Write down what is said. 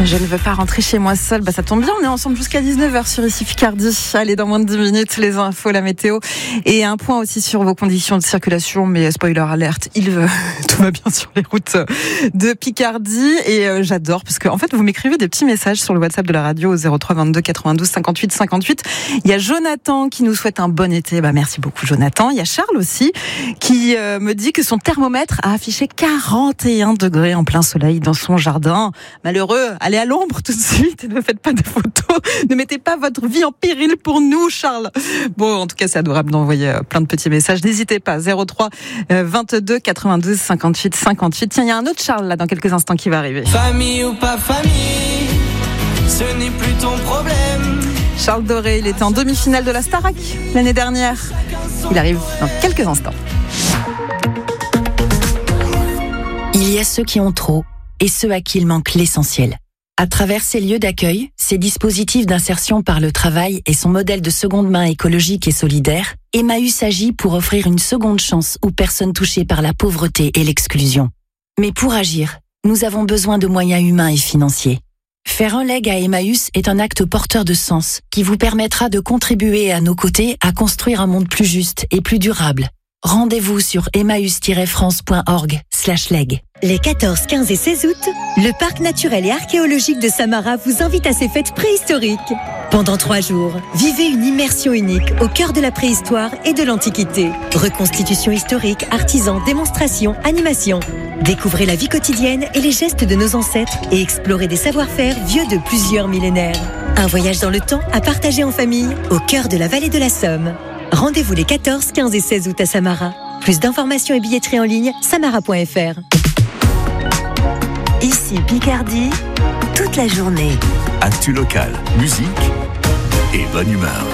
Je ne veux pas rentrer chez moi seule. Ça tombe bien, on est ensemble jusqu'à 19h sur ici Picardie. Allez, dans moins de 10 minutes, les infos, la météo et un point aussi sur vos conditions de circulation. Mais spoiler alerte, tout va bien sur les routes de Picardie. Et j'adore parce que en fait, vous m'écrivez des petits messages sur le WhatsApp de la radio au 03 22 92 58 58. Il y a Jonathan qui nous souhaite un bon été. Merci beaucoup Jonathan. Il y a Charles aussi qui me dit que son thermomètre a affiché 41 degrés en plein soleil dans son jardin. Malheureux, allez à l'ombre tout de suite et ne faites pas de photos. Ne mettez pas votre vie en péril pour nous, Charles. Bon, en tout cas, c'est adorable d'envoyer plein de petits messages. N'hésitez pas, 03 22 92 58 58. Tiens, il y a un autre Charles là dans quelques instants qui va arriver. Famille ou pas famille, ce n'est plus ton problème. Charles Doré, il était en demi-finale de la Starac l'année dernière. Il arrive dans quelques instants. Il y a ceux qui ont trop et ceux à qui il manque l'essentiel. À travers ces lieux d'accueil, ces dispositifs d'insertion par le travail et son modèle de seconde main écologique et solidaire, Emmaüs agit pour offrir une seconde chance aux personnes touchées par la pauvreté et l'exclusion. Mais pour agir, nous avons besoin de moyens humains et financiers. Faire un leg à Emmaüs est un acte porteur de sens qui vous permettra de contribuer à nos côtés à construire un monde plus juste et plus durable. Rendez-vous sur emmaüs-france.org/leg. Les 14, 15 et 16 août, le Parc naturel et archéologique de Samara vous invite à ses fêtes préhistoriques. Pendant 3 jours, vivez une immersion unique au cœur de la préhistoire et de l'Antiquité. Reconstitution historique, artisans, démonstrations, animations. Découvrez la vie quotidienne et les gestes de nos ancêtres et explorez des savoir-faire vieux de plusieurs millénaires. Un voyage dans le temps à partager en famille au cœur de la vallée de la Somme. Rendez-vous les 14, 15 et 16 août à Samara. Plus d'informations et billetterie en ligne, samara.fr. Ici Picardie, toute la journée. Actu local, musique et bonne humeur.